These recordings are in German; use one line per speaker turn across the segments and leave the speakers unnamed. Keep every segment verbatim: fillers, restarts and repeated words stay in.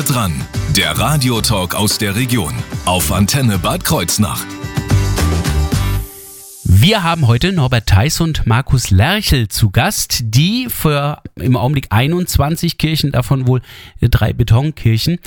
dran, der Radiotalk aus der Region auf Antenne Bad Kreuznach.
Wir haben heute Norbert Theis und Markus Lerchel zu Gast, die für im Augenblick einundzwanzig Kirchen, davon wohl drei Betonkirchen,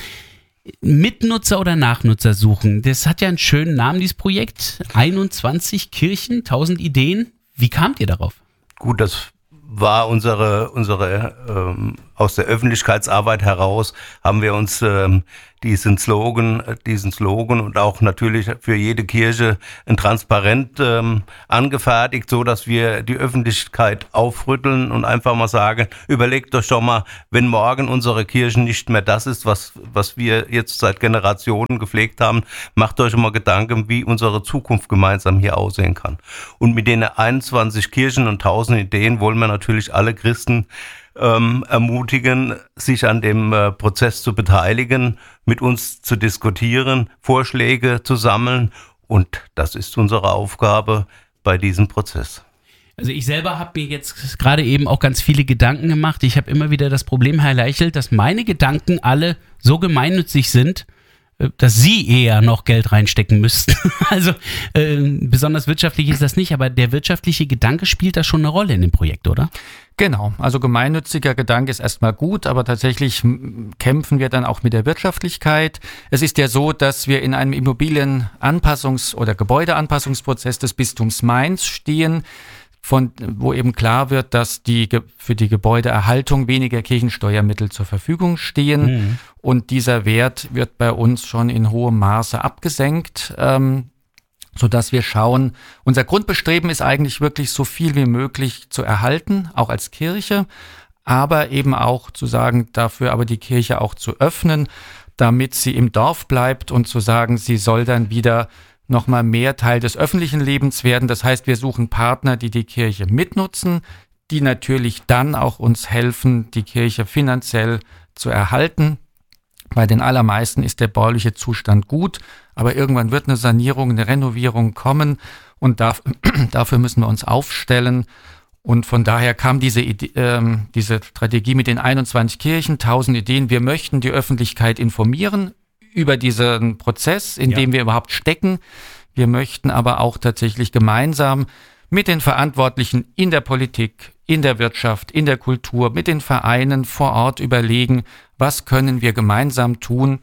Mitnutzer oder Nachnutzer suchen. Das hat ja einen schönen Namen, dieses Projekt. einundzwanzig Kirchen, tausend Ideen. Wie kamt ihr darauf?
Gut, das war unsere, unsere ähm, aus der Öffentlichkeitsarbeit heraus haben wir uns ähm, diesen Slogan, diesen Slogan und auch natürlich für jede Kirche ein Transparent ähm, angefertigt, so dass wir die Öffentlichkeit aufrütteln und einfach mal sagen: Überlegt euch doch mal, wenn morgen unsere Kirche nicht mehr das ist, was was wir jetzt seit Generationen gepflegt haben, macht euch mal Gedanken, wie unsere Zukunft gemeinsam hier aussehen kann. Und mit den einundzwanzig Kirchen und tausend Ideen wollen wir natürlich alle Christen Ähm, ermutigen, sich an dem äh, Prozess zu beteiligen, mit uns zu diskutieren, Vorschläge zu sammeln, und das ist unsere Aufgabe bei diesem Prozess.
Also ich selber habe mir jetzt gerade eben auch ganz viele Gedanken gemacht. Ich habe immer wieder das Problem, Herr Lerchel, dass meine Gedanken alle so gemeinnützig sind, dass Sie eher noch Geld reinstecken müssten. Also äh, besonders wirtschaftlich ist das nicht, aber der wirtschaftliche Gedanke spielt da schon eine Rolle in dem Projekt, oder?
Genau, also gemeinnütziger Gedanke ist erstmal gut, aber tatsächlich kämpfen wir dann auch mit der Wirtschaftlichkeit. Es ist ja so, dass wir in einem Immobilienanpassungs- oder Gebäudeanpassungsprozess des Bistums Mainz stehen, von wo eben klar wird, dass die für die Gebäudeerhaltung weniger Kirchensteuermittel zur Verfügung stehen. Mhm. Und dieser Wert wird bei uns schon in hohem Maße abgesenkt, ähm, sodass wir schauen, unser Grundbestreben ist eigentlich wirklich so viel wie möglich zu erhalten, auch als Kirche, aber eben auch zu sagen, dafür aber die Kirche auch zu öffnen, damit sie im Dorf bleibt, und zu sagen, sie soll dann wieder nochmal mehr Teil des öffentlichen Lebens werden. Das heißt, wir suchen Partner, die die Kirche mitnutzen, die natürlich dann auch uns helfen, die Kirche finanziell zu erhalten. Bei den allermeisten ist der bauliche Zustand gut, aber irgendwann wird eine Sanierung, eine Renovierung kommen, und darf, dafür müssen wir uns aufstellen. Und von daher kam diese, Idee, äh, diese Strategie mit den einundzwanzig Kirchen, tausend Ideen. Wir möchten die Öffentlichkeit informieren über diesen Prozess, in ja. dem wir überhaupt stecken. Wir möchten aber auch tatsächlich gemeinsam mit den Verantwortlichen in der Politik, in der Wirtschaft, in der Kultur, mit den Vereinen vor Ort überlegen, was können wir gemeinsam tun,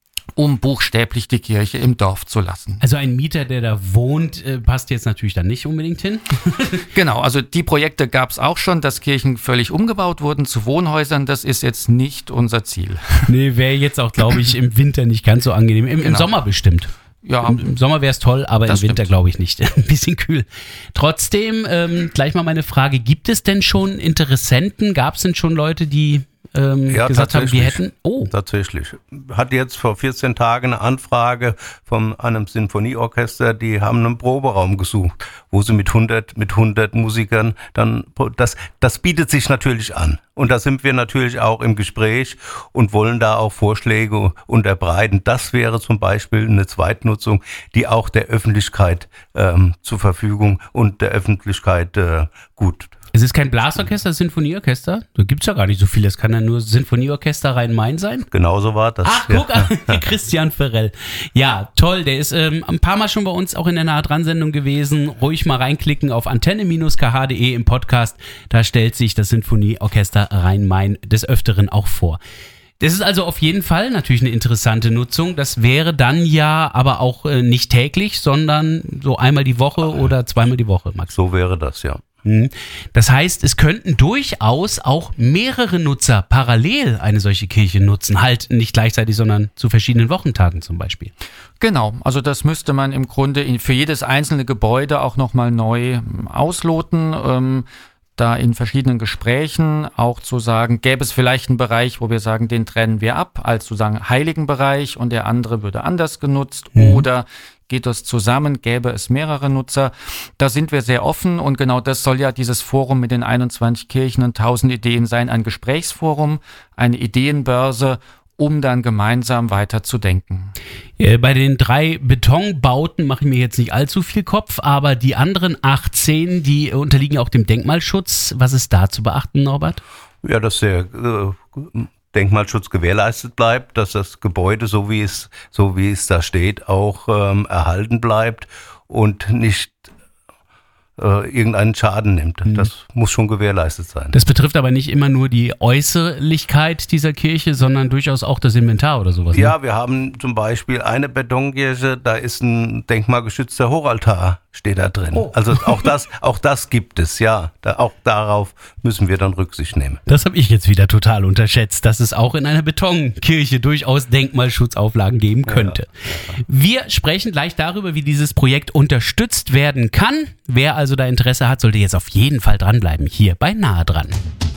um buchstäblich die Kirche im Dorf zu lassen.
Also ein Mieter, der da wohnt, äh, passt jetzt natürlich dann nicht unbedingt hin.
Genau, also die Projekte gab es auch schon, dass Kirchen völlig umgebaut wurden zu Wohnhäusern. Das ist jetzt nicht unser Ziel.
Nee, wäre jetzt auch, glaube ich, im Winter nicht ganz so angenehm. Im, genau. im Sommer bestimmt. Ja, Im, im Sommer wäre es toll, aber im Winter glaube ich nicht. Ein bisschen kühl. Trotzdem, ähm, gleich mal meine Frage, gibt es denn schon Interessenten? Gab es denn schon Leute, die ähm,
ja,
gesagt haben, wir hätten... Oh,
tatsächlich. Hat jetzt vor vierzehn Tagen eine Anfrage von einem Sinfonieorchester, die haben einen Proberaum gesucht, wo sie mit hundert, mit hundert Musikern dann... Das, das bietet sich natürlich an. Und da sind wir natürlich auch im Gespräch und wollen da auch Vorschläge unterbreiten. Das wäre zum Beispiel eine Zweitnutzung, die auch der Öffentlichkeit ähm, zur Verfügung und der Öffentlichkeit äh, gut.
Es ist kein Blasorchester, Sinfonieorchester? Da gibt es ja gar nicht so viel. Es kann ja nur Sinfonieorchester Rhein-Main sein.
Genauso war das.
Ach, guck an, ja. Christian Ferrell. Ja, toll. Der ist ähm, ein paar Mal schon bei uns auch in der Nah-Dran-Sendung gewesen. Ruhig mal reinklicken auf antenne Bindestrich k h punkt d e im Podcast. Da stellt sich das Sinfonieorchester Rhein-Main des Öfteren auch vor. Das ist also auf jeden Fall natürlich eine interessante Nutzung. Das wäre dann ja aber auch äh, nicht täglich, sondern so einmal die Woche oder zweimal die Woche, Max.
So wäre das, ja.
Das heißt, es könnten durchaus auch mehrere Nutzer parallel eine solche Kirche nutzen. Halt nicht gleichzeitig, sondern zu verschiedenen Wochentagen zum Beispiel.
Genau, also das müsste man im Grunde für jedes einzelne Gebäude auch nochmal neu ausloten. Ähm, da in verschiedenen Gesprächen auch zu sagen, gäbe es vielleicht einen Bereich, wo wir sagen, den trennen wir ab, als zu sagen Heiligenbereich, und der andere würde anders genutzt, mhm. oder geht das zusammen, gäbe es mehrere Nutzer. Da sind wir sehr offen, und genau das soll ja dieses Forum mit den einundzwanzig Kirchen und tausend Ideen sein, ein Gesprächsforum, eine Ideenbörse, um dann gemeinsam weiter zu denken.
Bei den drei Betonbauten mache ich mir jetzt nicht allzu viel Kopf, aber die anderen achtzehn, die unterliegen auch dem Denkmalschutz. Was ist da zu beachten, Norbert?
Ja, dass der äh, Denkmalschutz gewährleistet bleibt, dass das Gebäude, so wie es, so wie es da steht, auch ähm, erhalten bleibt und nicht äh, irgendeinen Schaden nimmt. Mhm. Das muss schon gewährleistet sein.
Das betrifft aber nicht immer nur die Äußerlichkeit dieser Kirche, sondern durchaus auch das Inventar oder sowas.
Ja,
ne?
Wir haben zum Beispiel eine Betonkirche, da ist ein denkmalgeschützter Hochaltar, steht da drin. Oh. Also auch das, auch das gibt es, ja. Da, auch darauf müssen wir dann Rücksicht nehmen.
Das habe ich jetzt wieder total unterschätzt, dass es auch in einer Betonkirche durchaus Denkmalschutzauflagen geben könnte. Ja, ja. Wir sprechen gleich darüber, wie dieses Projekt unterstützt werden kann. Wer also da Interesse hat, sollte jetzt auf jeden Fall dranbleiben, hier bei Nahe dran.